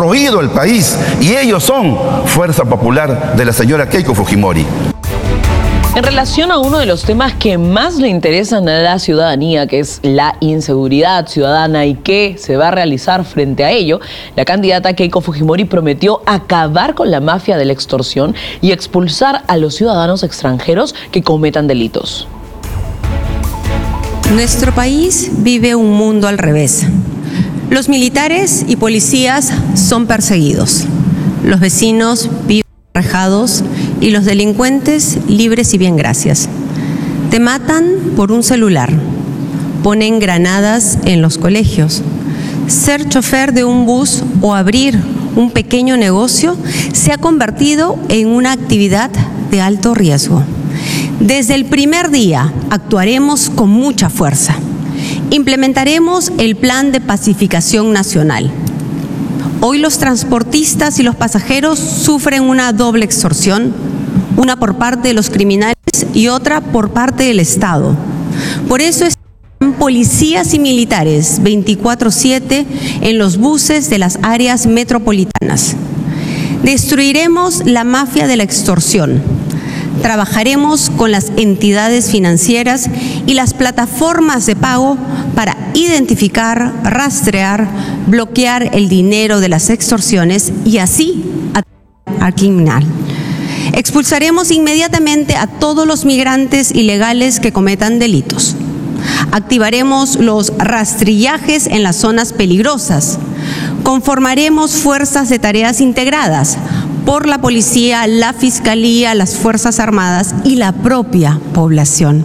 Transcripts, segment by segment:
destruido el país, y ellos son Fuerza Popular de la señora Keiko Fujimori. En relación a uno de los temas que más le interesan a la ciudadanía, que es la inseguridad ciudadana y qué se va a realizar frente a ello, la candidata Keiko Fujimori prometió acabar con la mafia de la extorsión y expulsar a los ciudadanos extranjeros que cometan delitos. Nuestro país vive un mundo al revés. Los militares y policías son perseguidos. Los vecinos viven enrejados y los delincuentes libres y bien gracias. Te matan por un celular, ponen granadas en los colegios. Ser chofer de un bus o abrir un pequeño negocio se ha convertido en una actividad de alto riesgo. Desde el primer día actuaremos con mucha fuerza. Implementaremos el Plan de Pacificación Nacional. Hoy los transportistas y los pasajeros sufren una doble extorsión, una por parte de los criminales y otra por parte del Estado. Por eso están policías y militares 24/7 en los buses de las áreas metropolitanas. Destruiremos la mafia de la extorsión. Trabajaremos con las entidades financieras y las plataformas de pago para identificar, rastrear, bloquear el dinero de las extorsiones y así al criminal. Expulsaremos inmediatamente a todos los migrantes ilegales que cometan delitos. Activaremos los rastrillajes en las zonas peligrosas. Conformaremos fuerzas de tareas integradas por la policía, la fiscalía, las Fuerzas Armadas y la propia población.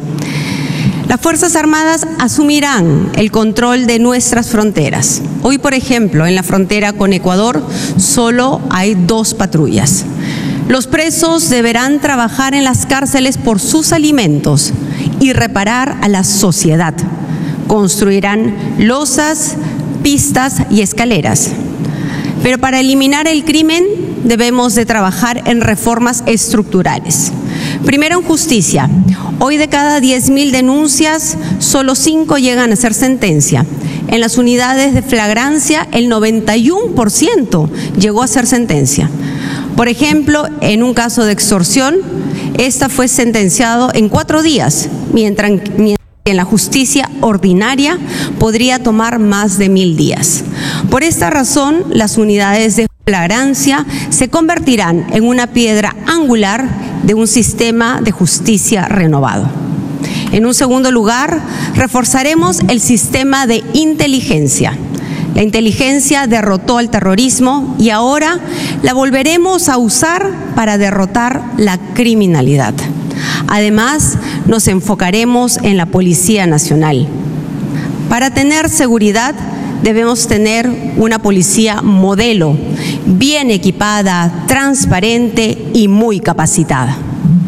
Las Fuerzas Armadas asumirán el control de nuestras fronteras. Hoy, por ejemplo, en la frontera con Ecuador solo hay 2 patrullas. Los presos deberán trabajar en las cárceles por sus alimentos y reparar a la sociedad. Construirán losas, pistas y escaleras. Pero para eliminar el crimen debemos de trabajar en reformas estructurales. Primero, en justicia. Hoy de cada 10.000 denuncias, solo 5 llegan a ser sentencia. En las unidades de flagrancia, el 91% llegó a ser sentencia. Por ejemplo, en un caso de extorsión, esta fue sentenciado en 4 días, mientras en la justicia ordinaria podría tomar más de 1.000 días. Por esta razón, las unidades de flagrancia se convertirán en una piedra angular de un sistema de justicia renovado. En un segundo lugar, reforzaremos el sistema de inteligencia. La inteligencia derrotó al terrorismo y ahora la volveremos a usar para derrotar la criminalidad. Además, nos enfocaremos en la Policía Nacional. Para tener seguridad, debemos tener una policía modelo, bien equipada, transparente y muy capacitada.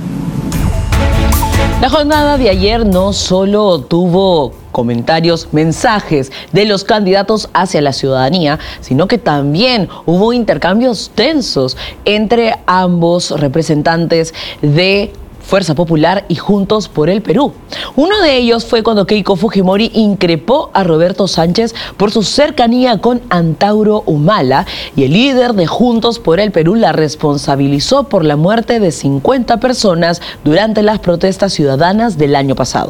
La jornada de ayer no solo tuvo comentarios, mensajes de los candidatos hacia la ciudadanía, sino que también hubo intercambios tensos entre ambos representantes de Fuerza Popular y Juntos por el Perú. Uno de ellos fue cuando Keiko Fujimori increpó a Roberto Sánchez por su cercanía con Antauro Humala y el líder de Juntos por el Perú la responsabilizó por la muerte de 50 personas durante las protestas ciudadanas del año pasado.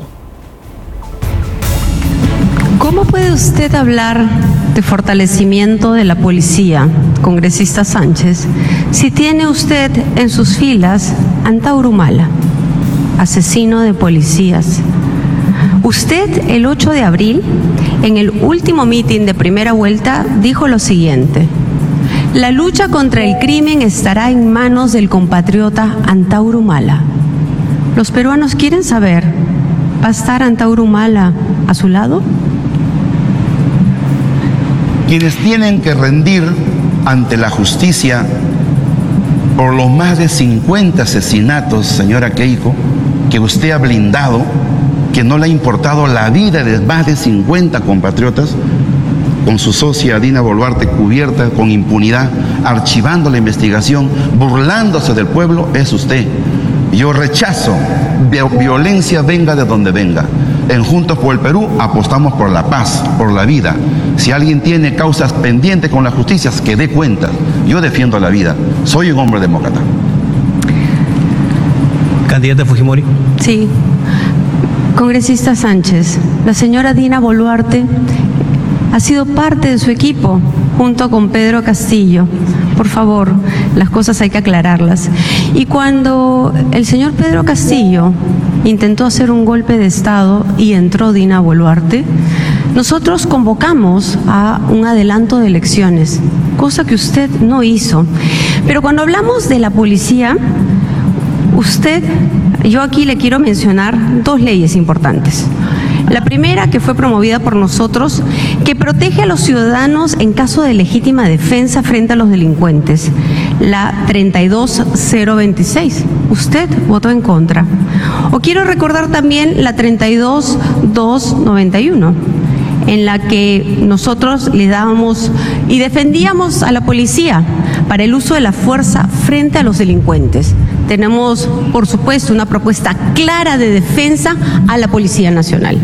¿Cómo puede usted hablar de fortalecimiento de la policía, congresista Sánchez, si tiene usted en sus filas Antauro Humala, asesino de policías? Usted, el 8 de abril, en el último mitin de primera vuelta, dijo lo siguiente: la lucha contra el crimen estará en manos del compatriota Antauro Humala. Los peruanos quieren saber, ¿va a estar Antauro Humala a su lado? Quienes tienen que rendir ante la justicia por los más de 50 asesinatos, señora Keiko, que usted ha blindado, que no le ha importado la vida de más de 50 compatriotas, con su socia Dina Boluarte cubierta con impunidad, archivando la investigación, burlándose del pueblo, es usted. Yo rechazo violencia, venga de donde venga. En Juntos por el Perú apostamos por la paz, por la vida. Si alguien tiene causas pendientes con la justicia, que dé cuenta. Yo defiendo la vida. Soy un hombre demócrata. ¿Candidata Fujimori? Sí. Congresista Sánchez, la señora Dina Boluarte ha sido parte de su equipo junto con Pedro Castillo. Por favor, las cosas hay que aclararlas. Y cuando el señor Pedro Castillo intentó hacer un golpe de Estado y entró Dina Boluarte, nosotros convocamos a un adelanto de elecciones, cosa que usted no hizo. Pero cuando hablamos de la policía, yo aquí le quiero mencionar dos leyes importantes. La primera, que fue promovida por nosotros, que protege a los ciudadanos en caso de legítima defensa frente a los delincuentes. La 32026. Usted votó en contra. O quiero recordar también la 32291, en la que nosotros le dábamos y defendíamos a la policía para el uso de la fuerza frente a los delincuentes. Tenemos, por supuesto, una propuesta clara de defensa a la Policía Nacional.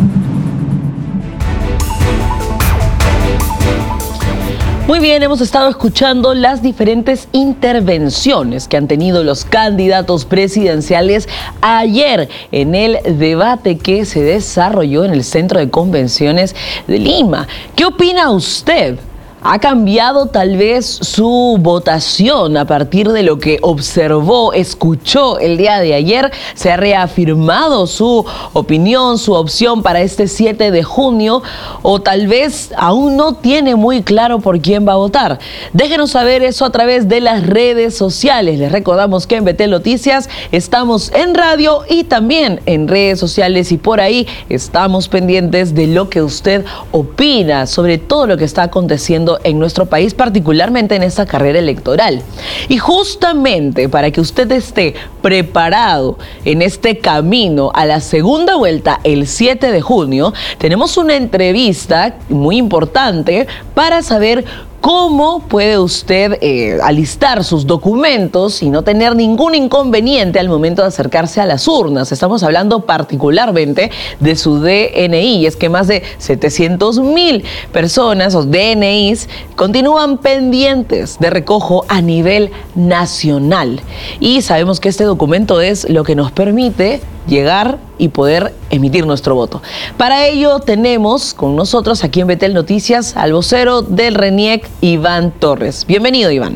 Muy bien, hemos estado escuchando las diferentes intervenciones que han tenido los candidatos presidenciales ayer en el debate que se desarrolló en el Centro de Convenciones de Lima. ¿Qué opina usted? ¿Ha cambiado tal vez su votación a partir de lo que observó, escuchó el día de ayer? ¿Se ha reafirmado su opinión, su opción para este 7 de junio? ¿O tal vez aún no tiene muy claro por quién va a votar? Déjenos saber eso a través de las redes sociales. Les recordamos que en Betel Noticias estamos en radio y también en redes sociales, y por ahí estamos pendientes de lo que usted opina sobre todo lo que está aconteciendo en nuestro país, particularmente en esta carrera electoral. Y justamente para que usted esté preparado en este camino a la segunda vuelta el 7 de junio, tenemos una entrevista muy importante para saber cómo puede usted alistar sus documentos y no tener ningún inconveniente al momento de acercarse a las urnas. Estamos hablando particularmente de su DNI, y es que más de 700.000 personas o DNIs continúan pendientes de recojo a nivel nacional. Y sabemos que este documento es lo que nos permite llegar y poder emitir nuestro voto. Para ello tenemos con nosotros aquí en Betel Noticias al vocero del RENIEC, Iván Torres. Bienvenido, Iván.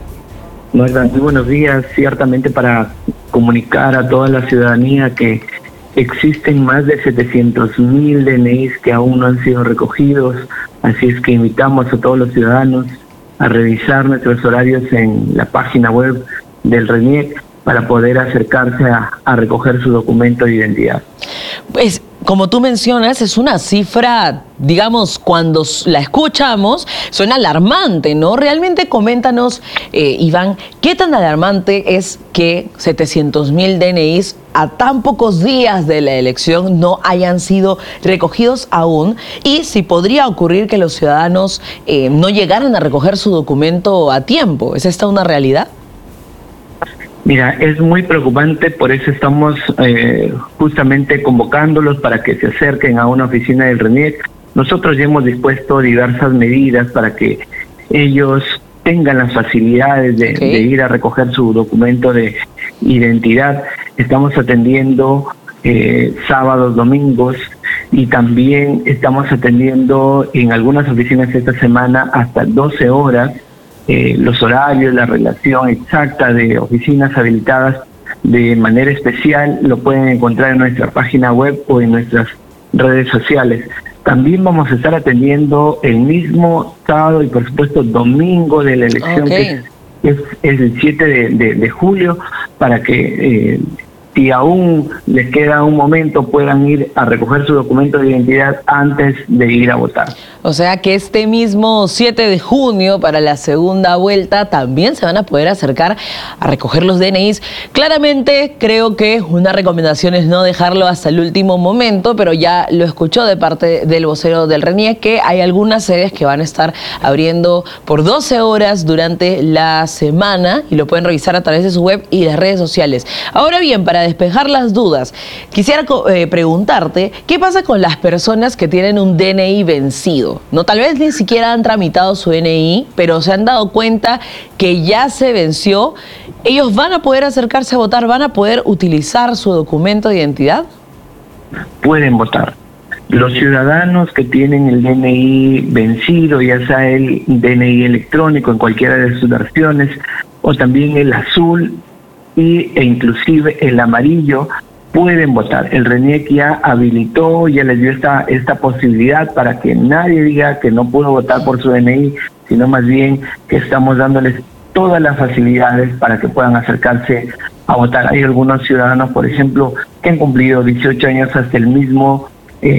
Muy buenos días. Ciertamente, para comunicar a toda la ciudadanía que existen más de 700.000 DNIs que aún no han sido recogidos, así es que invitamos a todos los ciudadanos a revisar nuestros horarios en la página web del RENIEC para poder acercarse a recoger su documento de identidad. Pues, como tú mencionas, es una cifra, digamos, cuando la escuchamos, suena alarmante, ¿no? Realmente coméntanos, Iván, ¿qué tan alarmante es que 700.000 DNIs a tan pocos días de la elección no hayan sido recogidos aún? Y si podría ocurrir que los ciudadanos no llegaran a recoger su documento a tiempo. ¿Es esta una realidad? Mira, es muy preocupante, por eso estamos justamente convocándolos para que se acerquen a una oficina del RENIEC. Nosotros ya hemos dispuesto diversas medidas para que ellos tengan las facilidades de ir a recoger su documento de identidad. Estamos atendiendo sábados, domingos, y también estamos atendiendo en algunas oficinas esta semana hasta 12 horas. Los horarios, la relación exacta de oficinas habilitadas de manera especial lo pueden encontrar en nuestra página web o en nuestras redes sociales. También vamos a estar atendiendo el mismo sábado y por supuesto domingo de la elección, que es el 7 de julio, para que si aún les queda un momento puedan ir a recoger su documento de identidad antes de ir a votar. O sea que este mismo 7 de junio para la segunda vuelta también se van a poder acercar a recoger los DNIs. Claramente creo que una recomendación es no dejarlo hasta el último momento, pero ya lo escuchó de parte del vocero del RENIEC que hay algunas sedes que van a estar abriendo por 12 horas durante la semana y lo pueden revisar a través de su web y las redes sociales. Ahora bien, para despejar las dudas, quisiera preguntarte, ¿qué pasa con las personas que tienen un DNI vencido? caso, ¿no? Tal vez ni siquiera han tramitado su DNI, pero se han dado cuenta que ya se venció, ¿ellos van a poder acercarse a votar? ¿Van a poder utilizar su documento de identidad? Pueden votar. Los ciudadanos que tienen el DNI vencido, ya sea el DNI electrónico en cualquiera de sus versiones, o también el azul e inclusive el amarillo, pueden votar. El RENIEC ya habilitó, ya les dio esta posibilidad para que nadie diga que no pudo votar por su DNI, sino más bien que estamos dándoles todas las facilidades para que puedan acercarse a votar. Hay algunos ciudadanos, por ejemplo, que han cumplido 18 años hasta el mismo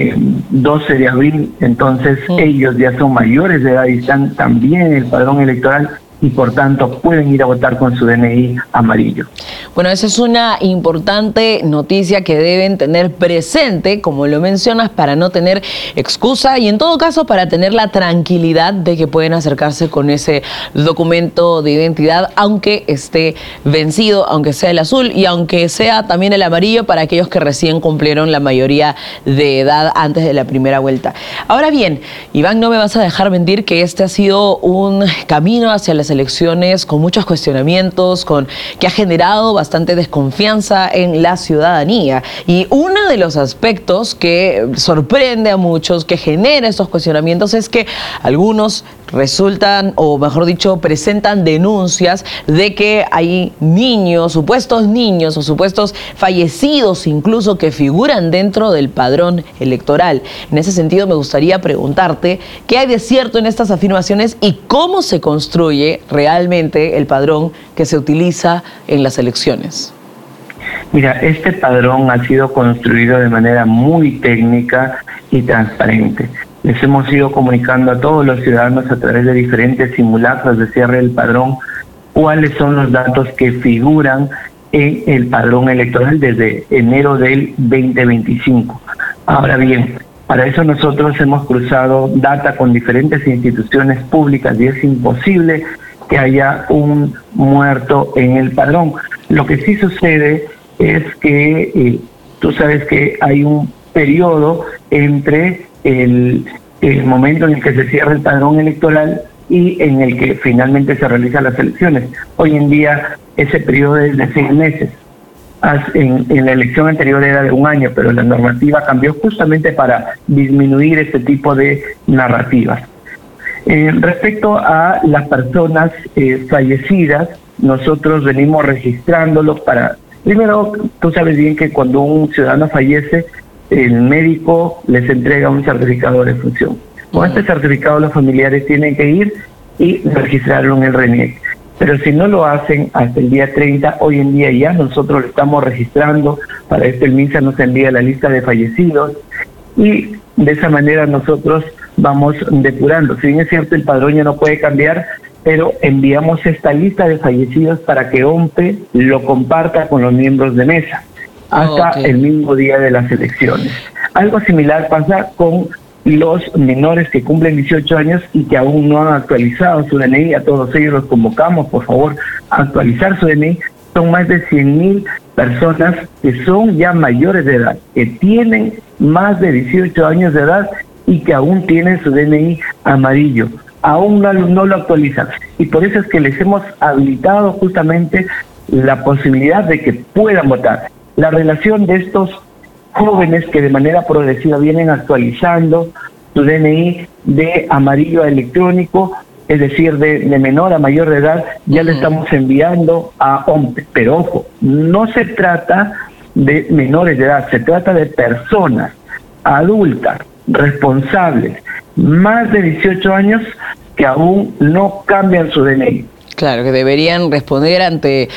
12 de abril, entonces ellos ya son mayores de edad y están también en el padrón electoral y por tanto pueden ir a votar con su DNI amarillo. Bueno, esa es una importante noticia que deben tener presente, como lo mencionas, para no tener excusa y en todo caso para tener la tranquilidad de que pueden acercarse con ese documento de identidad, aunque esté vencido, aunque sea el azul y aunque sea también el amarillo para aquellos que recién cumplieron la mayoría de edad antes de la primera vuelta. Ahora bien, Iván, no me vas a dejar mentir que este ha sido un camino hacia las elecciones con muchos cuestionamientos, que ha generado bastante desconfianza en la ciudadanía. Y uno de los aspectos que sorprende a muchos, que genera estos cuestionamientos, es que algunos resultan, o mejor dicho, presentan denuncias de que hay niños, supuestos niños o supuestos fallecidos incluso, que figuran dentro del padrón electoral. En ese sentido, me gustaría preguntarte qué hay de cierto en estas afirmaciones y cómo se construye realmente el padrón que se utiliza en las elecciones. Mira, este padrón ha sido construido de manera muy técnica y transparente. Les hemos ido comunicando a todos los ciudadanos a través de diferentes simulacros de cierre del padrón cuáles son los datos que figuran en el padrón electoral desde enero del 2025. Ahora bien, para eso nosotros hemos cruzado data con diferentes instituciones públicas y es imposible que haya un muerto en el padrón. Lo que sí sucede es que tú sabes que hay un periodo entre el momento en el que se cierra el padrón electoral y en el que finalmente se realizan las elecciones. Hoy en día ese periodo es de 6 meses. En la elección anterior era de 1 año, pero la normativa cambió justamente para disminuir este tipo de narrativas. Respecto a las personas fallecidas, nosotros venimos registrándolos para... Primero, tú sabes bien que cuando un ciudadano fallece, el médico les entrega un certificado de defunción. Con este certificado los familiares tienen que ir y registrarlo en el RENIEC. Pero si no lo hacen hasta el día 30, hoy en día ya nosotros lo estamos registrando, para esto el MINSA nos envía la lista de fallecidos y de esa manera nosotros vamos depurando. Si bien es cierto, el padrón ya no puede cambiar, pero enviamos esta lista de fallecidos para que OMPE lo comparta con los miembros de mesa hasta el mismo día de las elecciones. Algo similar pasa con los menores que cumplen 18 años y que aún no han actualizado su DNI. A todos ellos los convocamos, por favor, a actualizar su DNI. Son más de 100,000 personas que son ya mayores de edad, que tienen más de 18 años de edad y que aún tienen su DNI amarillo. Aún no lo actualizan. Y por eso es que les hemos habilitado justamente la posibilidad de que puedan votar. La relación de estos jóvenes que de manera progresiva vienen actualizando su DNI de amarillo a electrónico, es decir, de menor a mayor de edad, ya le estamos enviando a OMPE. Pero ojo, no se trata de menores de edad, se trata de personas adultas, responsables, más de 18 años que aún no cambian su DNI. Claro, que deberían responder ante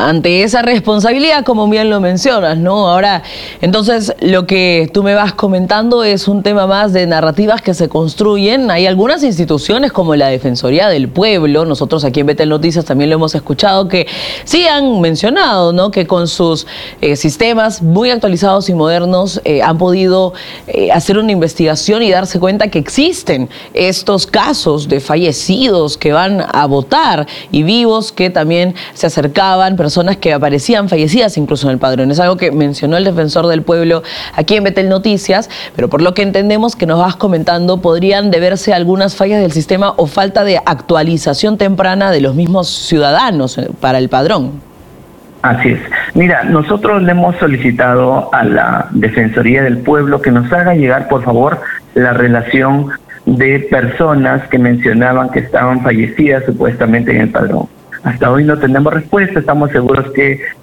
esa responsabilidad, como bien lo mencionas, ¿no? Ahora, entonces, lo que tú me vas comentando es un tema más de narrativas que se construyen. Hay algunas instituciones como la Defensoría del Pueblo, nosotros aquí en Betel Noticias también lo hemos escuchado, que sí han mencionado, ¿no?, que con sus sistemas muy actualizados y modernos han podido hacer una investigación y darse cuenta que existen estos casos de fallecidos que van a votar y vivos que también se acercaban, personas que aparecían fallecidas incluso en el padrón. Es algo que mencionó el defensor del pueblo aquí en Betel Noticias, pero por lo que entendemos que nos vas comentando, podrían deberse a algunas fallas del sistema o falta de actualización temprana de los mismos ciudadanos para el padrón. Así es. Mira, nosotros le hemos solicitado a la Defensoría del Pueblo que nos haga llegar, por favor, la relación de personas que mencionaban que estaban fallecidas supuestamente en el padrón. Hasta hoy no tenemos respuesta, estamos seguros que